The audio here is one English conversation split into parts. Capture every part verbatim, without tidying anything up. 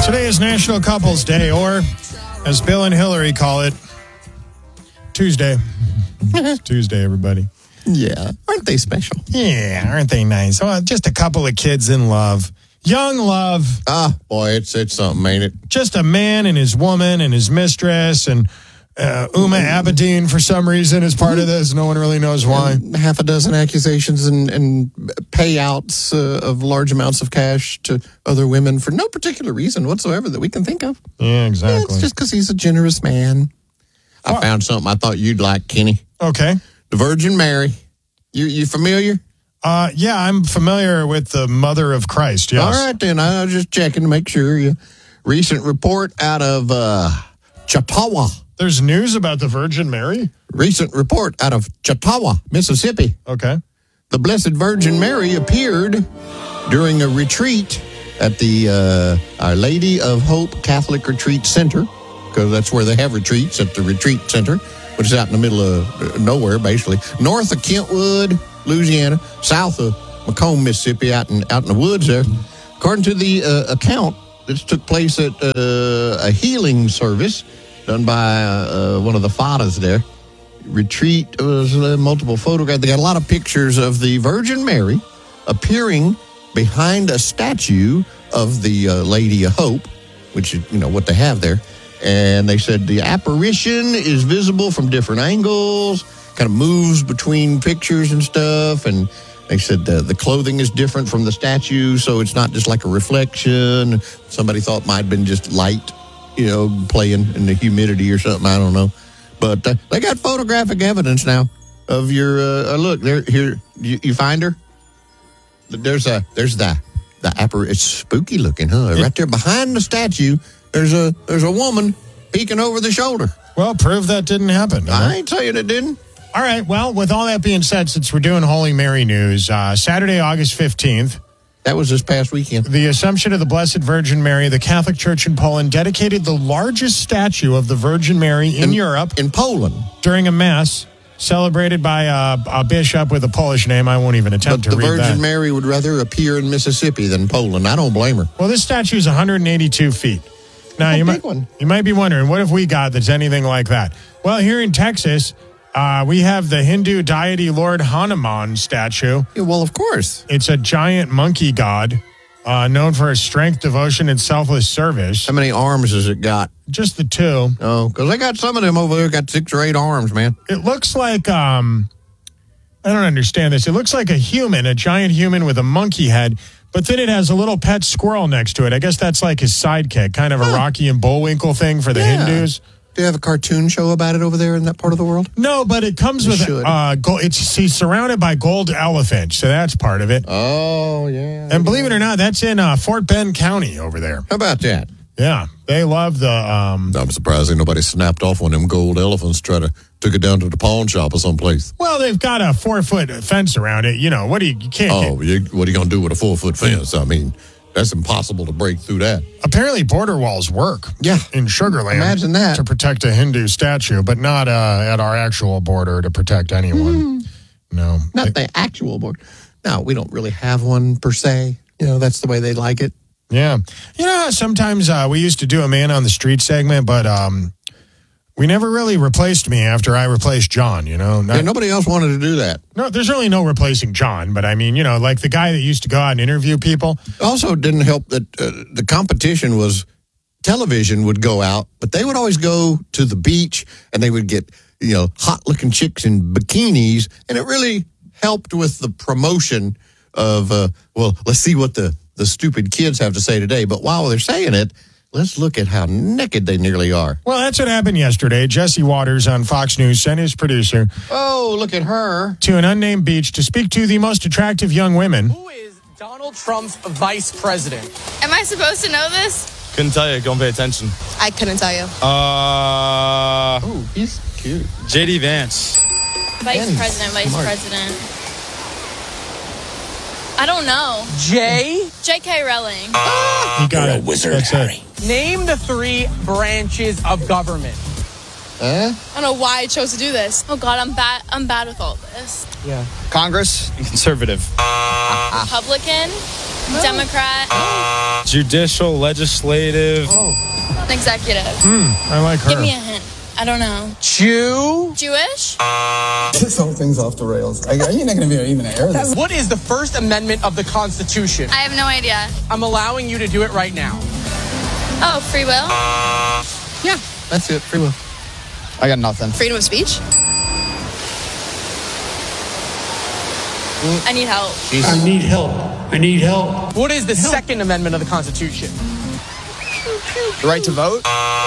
Today is National Couples Day, or as Bill and Hillary call it, Tuesday. It's Tuesday, everybody. Yeah. Aren't they special? Yeah, aren't they nice? Oh, just a couple of kids in love. Young love. Ah, boy, it's it's something, ain't it? Just a man and his woman and his mistress, and uh, Uma Abedin, for some reason, is part of this. No one really knows why. And half a dozen accusations and, and payouts uh, of large amounts of cash to other women for no particular reason whatsoever that we can think of. Yeah, exactly. Yeah, it's just because he's a generous man. I What? found something I thought you'd like, Kenny. Okay. The Virgin Mary. You you familiar? Uh, yeah, I'm familiar with the Mother of Christ, yes. All right, then. I was just checking to make sure. You. Recent report out of uh, Chautauqua. There's news about the Virgin Mary? Recent report out of Chautauqua, Mississippi. Okay. The Blessed Virgin Mary appeared during a retreat at the uh, Our Lady of Hope Catholic Retreat Center, because that's where they have retreats, at the retreat center, which is out in the middle of nowhere, basically. North of Kentwood, Louisiana, south of Macomb, Mississippi, out in out in the woods there. According to the uh, account, this took place at uh, a healing service done by uh, one of the fathers there. Retreat was uh, multiple photographs. They got a lot of pictures of the Virgin Mary appearing behind a statue of the uh, Lady of Hope, which is, you know, what they have there. And they said the apparition is visible from different angles, kind of moves between pictures and stuff. And they said the, the clothing is different from the statue, so it's not just like a reflection. Somebody thought it might have been just light, you know, playing in the humidity or something. I don't know. But uh, they got photographic evidence now of your, uh, uh, look, there, here, you, you find her? There's a, there's the, the apparition. It's spooky looking, huh? Yeah. Right there behind the statue. There's a there's a woman peeking over the shoulder. Well, prove that didn't happen. I ain't saying it didn't. All right. Well, with all that being said, since we're doing Holy Mary news, uh, Saturday, August fifteenth, That was this past weekend. the Assumption of the Blessed Virgin Mary, the Catholic Church in Poland dedicated the largest statue of the Virgin Mary in, In- Europe In Poland. during a mass celebrated by a, a bishop with a Polish name. I won't even But attempt the to read Virgin that. Mary would rather appear in Mississippi than Poland. I don't blame her. Well, this statue is one hundred eighty-two feet. Now, a you big might, one. you might be wondering, what have we got that's anything like that? Well, here in Texas, uh, we have the Hindu deity Lord Hanuman statue. Yeah, well, of course. It's a giant monkey god uh, known for his strength, devotion, and selfless service. How many arms has it got? Just the two. Oh, because they got some of them over there got six or eight arms, man. It looks like, um, I don't understand this. It looks like a human, a giant human with a monkey head, but then it has a little pet squirrel next to it. I guess that's like his sidekick, kind of a Huh. Rocky and Bullwinkle thing for the Yeah. Hindus. Do you have a cartoon show about it over there in that part of the world? No, but it comes It with should. uh, gold. It's he's surrounded by gold elephants, so that's part of it. Oh, yeah. And believe it or not, that's in uh, Fort Bend County over there. How about that? Yeah, they love the. Um, I'm surprised ain't nobody snapped off one of them gold elephants, try to took it down to the pawn shop or someplace. well, they've got a four foot fence around it. You know what do you, you can't. Oh, Get, you, what are you going to do with a four-foot fence? I mean, that's impossible to break through that. apparently, border walls work. Yeah. in Sugar Land. Imagine that. To protect a Hindu statue, but not uh, at our actual border to protect anyone. No, Not the actual board. No, we don't really have one per se. You know, that's the way they like it. Yeah. You know how sometimes uh, we used to do a man on the street segment, but um, we never really replaced me after I replaced John, you know? Not, Yeah, nobody else wanted to do that. no, there's really no replacing John, but I mean, you know, like the guy that used to go out and interview people. Also, it didn't help that uh, the competition was television would go out, but they would always go to the beach and they would get, you know, hot-looking chicks in bikinis, and it really helped with the promotion of, uh, well, let's see what the, the stupid kids have to say today. But while they're saying it, let's look at how naked they nearly are. Well, that's what happened yesterday. Jesse Waters on Fox News sent his producer Oh, look at her. to an unnamed beach to speak to the most attractive young women. Who is Donald Trump's vice president? Am I supposed to know this? Couldn't tell you. Don't pay attention. I couldn't tell you. Uh, Oh, he's cute. J D Vance. Vice Danny's president, vice smart. president. I don't know. J. J K. Rowling. You got it. That's it. Name the three branches of government. Huh? I don't know why I chose to do this. Oh God, I'm bad. I'm bad with all this. Yeah. Congress and conservative. Republican, Democrat. Judicial, legislative. Executive. I like her. Give me a hint. I don't know. Jew. Jewish? This whole thing's off the rails. Are you not going to be even air this? What is the First Amendment of the Constitution? I have no idea. I'm allowing you to do it right now. Oh, free will? Yeah, that's it. Free will. I got nothing. Freedom of speech? I need help. I need help. I need help. What is the Second Amendment of the Constitution? The right to vote?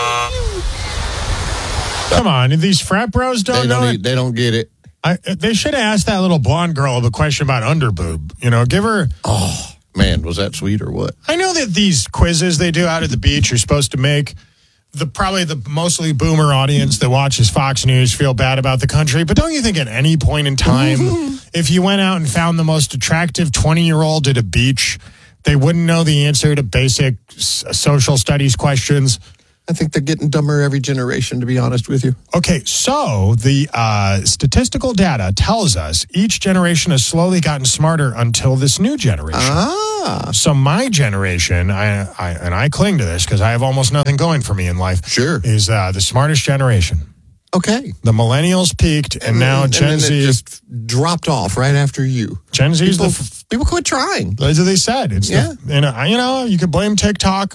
Come on, these frat bros don't, They know don't, it. e- they don't get it. I, they should have asked that little blonde girl the question about underboob. You know, give her. Oh, man, was that sweet or what? I know that these quizzes they do out at the beach are supposed to make the probably the mostly boomer audience that watches Fox News feel bad about the country. But don't you think at any point in time, if you went out and found the most attractive twenty-year-old at a beach, they wouldn't know the answer to basic s- social studies questions? I think they're getting dumber every generation, to be honest with you. Okay, so the uh, statistical data tells us each generation has slowly gotten smarter until this new generation. Ah, So my generation, I, I and I cling to this because I have almost nothing going for me in life. Sure. Is uh, the smartest generation. okay. The millennials peaked, and, now and Gen then Z it just dropped off right after you. Gen Z is People, the. F- people quit trying. that's what they said. It's Yeah. the, you know, you know, you could blame TikTok.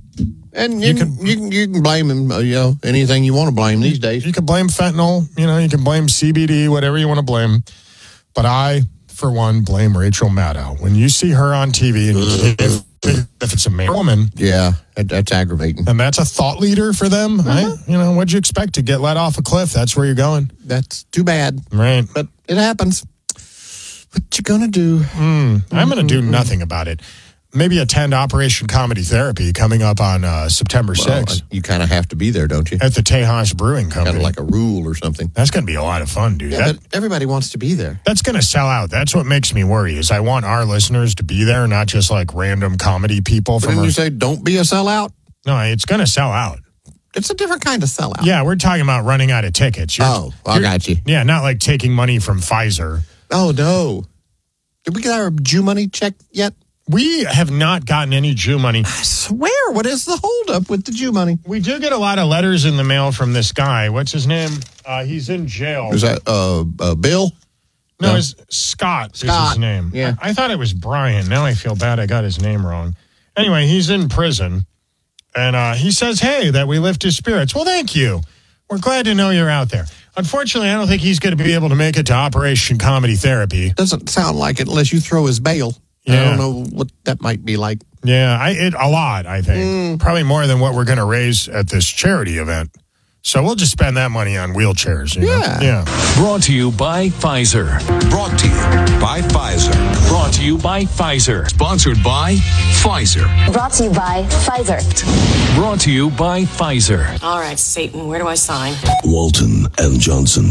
And you, You can, can- you, can, you can blame him, uh, you know, anything you want to blame these days. You could blame fentanyl. You know, you can blame C B D, whatever you want to blame. But I, for one, blame Rachel Maddow. When you see her on T V, and you, if, if it's a man, woman, Yeah, that, that's aggravating. and that's a thought leader for them, right? You know, what'd you expect to get let off a cliff? That's where you're going, That's too bad, right? but it happens. What you gonna do? I'm going to do nothing about it. Maybe attend Operation Comedy Therapy coming up on uh, September Well, sixth you kind of have to be there, don't you? at the Tejas Brewing Kind Company. of like a rule or something. That's going to be a lot of fun, dude. Yeah, That, but everybody wants to be there. that's going to sell out. That's what makes me worry. Is I want our listeners to be there, not just like random comedy people from. Didn't Our, you say don't be a sellout? no, it's going to sell out. It's a different kind of sellout. Yeah, we're talking about running out of tickets. You're- Oh, I you're- got you. Yeah, not like taking money from Pfizer. Oh no. Did we get our Jew money check yet? We have not gotten any Jew money. I swear, what is the holdup with the Jew money? We do get a lot of letters in the mail from this guy. What's his name? Uh, he's in jail. Is that uh, uh Bill? No, No. it's Scott, is Scott, his name. yeah. I, I thought it was Brian. Now I feel bad I got his name wrong. Anyway, he's in prison. And uh, he says, hey, that we lift his spirits. Well, thank you. We're glad to know you're out there. Unfortunately, I don't think he's going to be able to make it to Operation Comedy Therapy. Doesn't sound like it unless you throw his bail. I Yeah. don't know what that might be like. Yeah, I, it, a lot, I think. Mm. Probably more than what we're going to raise at this charity event. So we'll just spend that money on wheelchairs. You know? Yeah. Yeah. Brought to you by Pfizer. Brought to you by Pfizer. Brought to you by Pfizer. Sponsored by Pfizer. Brought to you by Pfizer. Brought to you by Pfizer. All right, Satan, where do I sign? Walton and Johnson.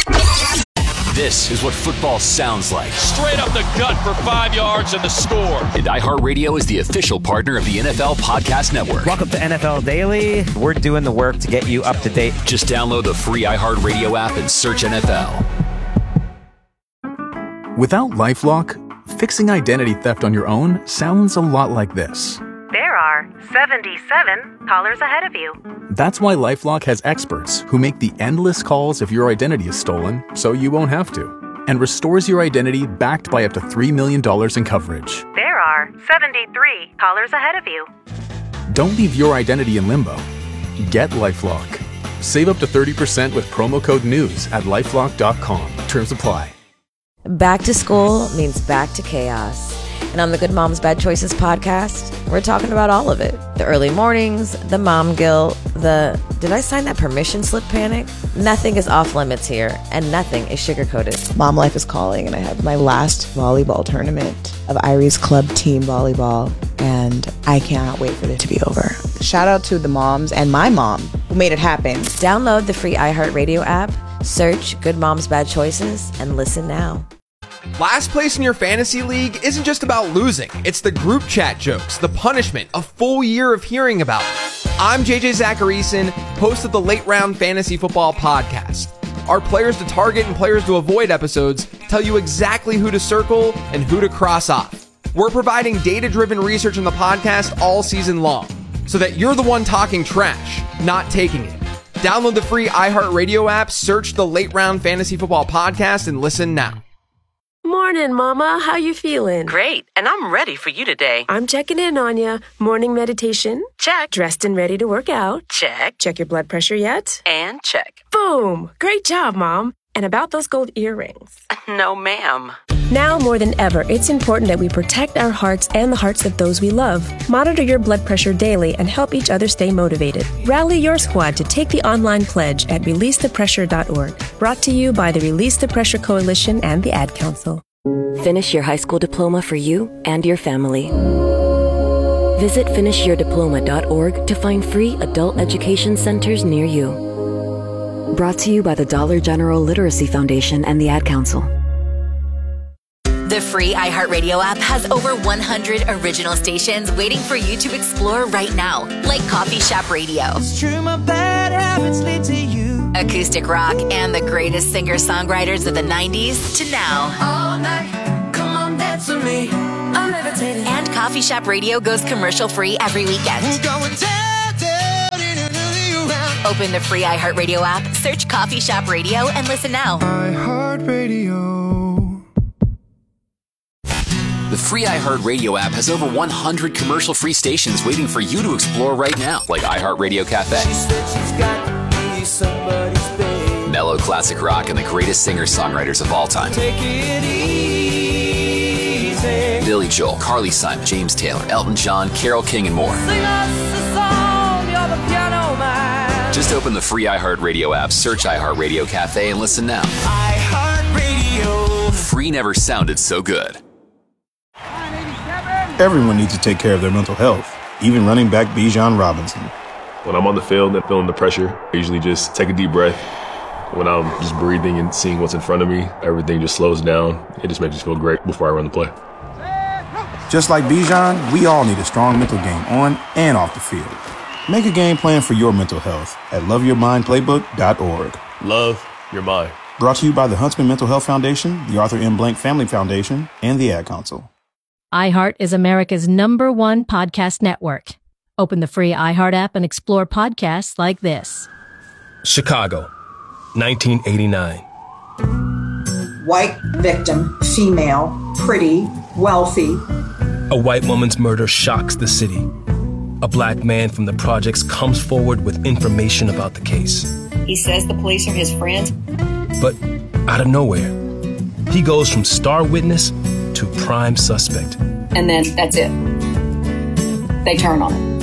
This is what football sounds like. Straight up the gut for five yards and the score. And iHeartRadio is the official partner of the N F L Podcast Network. Welcome to N F L Daily. We're doing the work to get you up to date. Just download the free iHeartRadio app and search N F L. Without LifeLock, fixing identity theft on your own sounds a lot like this. There are seventy-seven callers ahead of you. That's why LifeLock has experts who make the endless calls if your identity is stolen so you won't have to, and restores your identity backed by up to three million dollars in coverage. There are seventy-three callers ahead of you. Don't leave your identity in limbo. Get LifeLock. Save up to thirty percent with promo code NEWS at lifelock dot com. Terms apply. Back to school means back to chaos. And on the Good Moms Bad Choices podcast, we're talking about all of it. The early mornings, the mom guilt, the did I sign that permission slip panic? Nothing is off limits here, and nothing is sugar-coated. Mom life is calling, and I have my last volleyball tournament of Irie's Club Team Volleyball, and I cannot wait for it to be over. Shout out to the moms and my mom who made it happen. Download the free iHeartRadio app, search Good Moms Bad Choices, and listen now. Last place in your fantasy league isn't just about losing. It's the group chat jokes, the punishment, a full year of hearing about it. I'm J J Zacharyson, host of the Late Round Fantasy Football Podcast. Our players to target and players to avoid episodes tell you exactly who to circle and who to cross off. We're providing data-driven research in the podcast all season long, so that you're the one talking trash, not taking it. Download the free iHeartRadio app, search the Late Round Fantasy Football Podcast, and listen now. Morning, Mama. How you feeling? Great, and I'm ready for you today. I'm checking in on you. Morning meditation? Check. Dressed and ready to work out? Check. Check your blood pressure yet? And check. Boom! Great job, Mom. And about those gold earrings? No, ma'am. Now more than ever, it's important that we protect our hearts and the hearts of those we love. Monitor your blood pressure daily and help each other stay motivated. Rally your squad to take the online pledge at release the pressure dot org. Brought to you by the Release the Pressure Coalition and the Ad Council. Finish your high school diploma for you and your family. Visit finish your diploma dot org to find free adult education centers near you. Brought to you by the Dollar General Literacy Foundation and the Ad Council. The free iHeartRadio app has over one hundred original stations waiting for you to explore right now, like Coffee Shop Radio, It's true, my bad habits lead to you. acoustic rock, and the greatest singer-songwriters of the nineties to now. All night, come on, dance with me. I'm levitating. And Coffee Shop Radio goes commercial-free every weekend. We're going down, down, in another round. Open the free iHeartRadio app, search Coffee Shop Radio, and listen now. iHeartRadio. The free iHeartRadio app has over one hundred commercial-free stations waiting for you to explore right now, like iHeartRadio Cafe, She said she's got to be somebody's babe. mellow classic rock, and the greatest singer-songwriters of all time. Take it easy. Billy Joel, Carly Simon, James Taylor, Elton John, Carole King, and more. Sing us a song, you're the piano man. Just open the free iHeartRadio app, search iHeartRadio Cafe, and listen now. iHeartRadio. Free never sounded so good. Everyone needs to take care of their mental health, even running back Bijan Robinson. When I'm on the field and feeling the pressure, I usually just take a deep breath. When I'm just breathing and seeing what's in front of me, everything just slows down. It just makes me feel great before I run the play. Just like Bijan, we all need a strong mental game on and off the field. Make a game plan for your mental health at love your mind playbook dot org. Love your mind. Brought to you by the Huntsman Mental Health Foundation, the Arthur M. Blank Family Foundation, and the Ad Council. iHeart is America's number one podcast network. Open the free iHeart app and explore podcasts like this. Chicago, nineteen eighty-nine. White victim, female, pretty, wealthy. A white woman's murder shocks the city. A black man from the projects comes forward with information about the case. He says the police are his friends. But out of nowhere, he goes from star witness to prime suspect. And then that's it. They turn on him.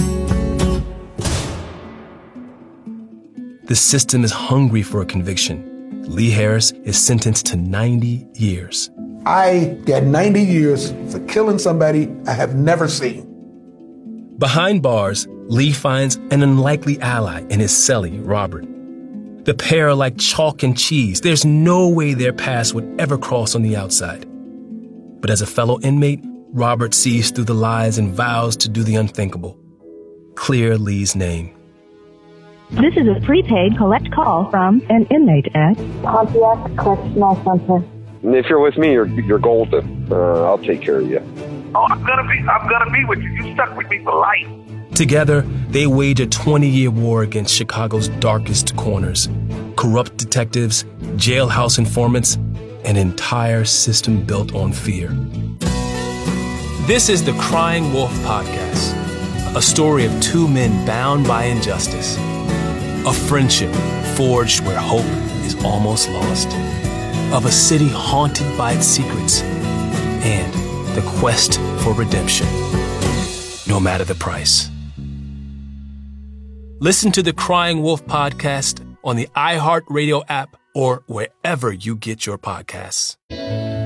The system is hungry for a conviction. Lee Harris is sentenced to ninety years. I got ninety years for killing somebody I have never seen. Behind bars, Lee finds an unlikely ally in his cellie, Robert. The pair are like chalk and cheese. There's no way their paths would ever cross on the outside. But as a fellow inmate, Robert sees through the lies and vows to do the unthinkable. Clear Lee's name. This is a prepaid collect call from an inmate at Pontiac Correctional Center. If you're with me, you're you're golden. Uh, I'll take care of you. Oh, I'm gonna be I'm gonna be with you. You stuck with me for life. Together, they wage a twenty-year war against Chicago's darkest corners. Corrupt detectives, jailhouse informants, an entire system built on fear. This is the Crying Wolf Podcast, a story of two men bound by injustice. A friendship forged where hope is almost lost. Of a city haunted by its secrets. And the quest for redemption, no matter the price. Listen to the Crying Wolf Podcast on the iHeartRadio app or wherever you get your podcasts.